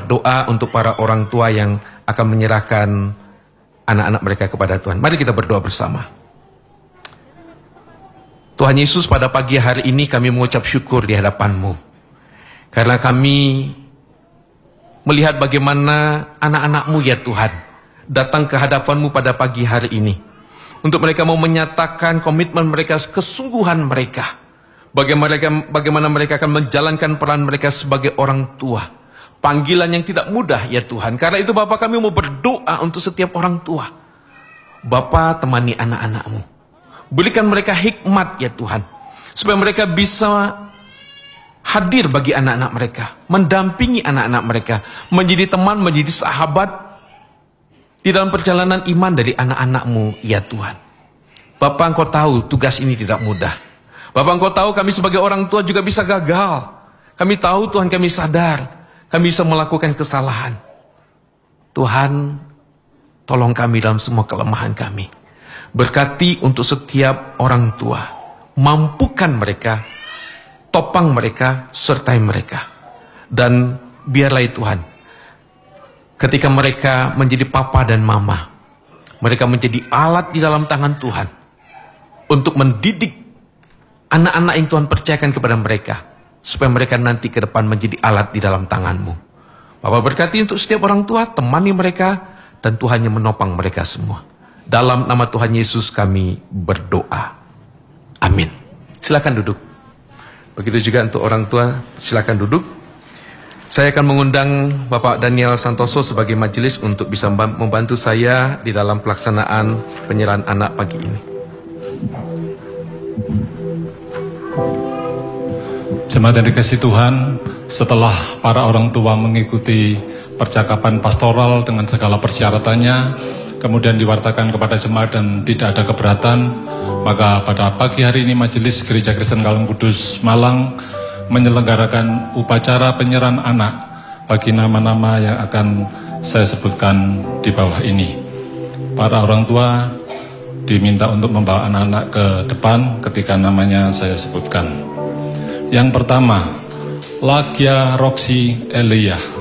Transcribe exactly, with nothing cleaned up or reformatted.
berdoa untuk para orang tua yang akan menyerahkan anak-anak mereka kepada Tuhan. Mari kita berdoa bersama. Tuhan Yesus, pada pagi hari ini kami mengucap syukur di hadapan-Mu. Karena kami melihat bagaimana anak-anak-Mu ya Tuhan, datang ke hadapan-Mu pada pagi hari ini. Untuk mereka mau menyatakan komitmen mereka, kesungguhan mereka. Bagaimana mereka, bagaimana mereka akan menjalankan peran mereka sebagai orang tua. Panggilan yang tidak mudah ya Tuhan. Karena itu Bapa, kami mau berdoa untuk setiap orang tua. Bapa, temani anak-anak-Mu. Berikan mereka hikmat ya Tuhan, supaya mereka bisa hadir bagi anak-anak mereka, mendampingi anak-anak mereka, menjadi teman, menjadi sahabat di dalam perjalanan iman dari anak-anak-Mu ya Tuhan. Bapak, Engkau tahu tugas ini tidak mudah. Bapak, Engkau tahu kami sebagai orang tua juga bisa gagal. Kami tahu Tuhan, kami sadar kami bisa melakukan kesalahan. Tuhan, tolong kami dalam semua kelemahan kami. Berkati untuk setiap orang tua. Mampukan mereka, topang mereka, sertai mereka. Dan biarlah Tuhan, ketika mereka menjadi papa dan mama, mereka menjadi alat di dalam tangan Tuhan untuk mendidik anak-anak yang Tuhan percayakan kepada mereka, supaya mereka nanti ke depan menjadi alat di dalam tangan-Mu. Bapak, berkati untuk setiap orang tua, temani mereka, dan Tuhan yang menopang mereka semua. Dalam nama Tuhan Yesus kami berdoa. Amin. Silakan duduk. Begitu juga untuk orang tua, silakan duduk. Saya akan mengundang Bapak Daniel Santoso sebagai majelis untuk bisa membantu saya di dalam pelaksanaan penyerahan anak pagi ini. Jemaat yang dikasihi Tuhan, setelah para orang tua mengikuti percakapan pastoral dengan segala persyaratannya, kemudian diwartakan kepada jemaat dan tidak ada keberatan, maka pada pagi hari ini Majelis Gereja Kristen Kalung Kudus Malang menyelenggarakan upacara penyerahan anak bagi nama-nama yang akan saya sebutkan di bawah ini. Para orang tua diminta untuk membawa anak-anak ke depan ketika namanya saya sebutkan. Yang pertama, Lagia Roxy Elia.